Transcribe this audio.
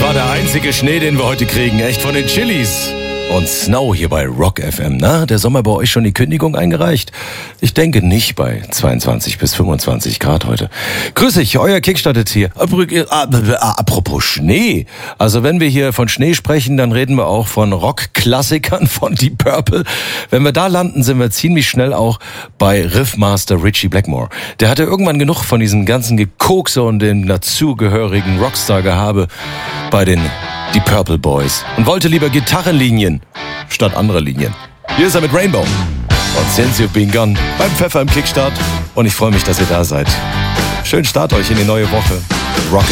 war der einzige Schnee, den wir heute kriegen. Echt von den Chilis. Und Snow hier bei Rock FM. Na, der Sommer bei euch schon die Kündigung eingereicht? Ich denke nicht bei 22 bis 25 Grad heute. Grüß dich, euer Kickstartet hier. Apropos Schnee. Also wenn wir hier von Schnee sprechen, dann reden wir auch von Rockklassikern von Deep Purple. Wenn wir da landen, sind wir ziemlich schnell auch bei Riffmaster Ritchie Blackmore. Der hatte irgendwann genug von diesem ganzen Gekokse und dem dazugehörigen Rockstar-Gehabe bei den Deep Purple Boys und wollte lieber Gitarrenlinien statt andere Linien. Hier ist er mit Rainbow und Since You've Been Gone beim Pfeffer im Kickstart und ich freue mich, dass ihr da seid. Schönen Start euch in die neue Woche. Rock